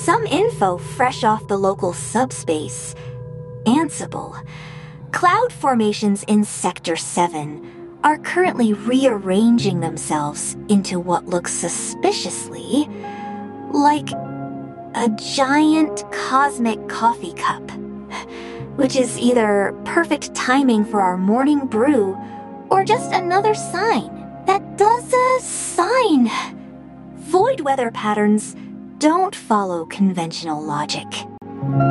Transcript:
some info fresh off the local subspace, Ansible. Cloud formations in Sector 7 are currently rearranging themselves into what looks suspiciously like a giant cosmic coffee cup, which is either perfect timing for our morning brew or just another sign that does a sign. Void weather patterns don't follow conventional logic.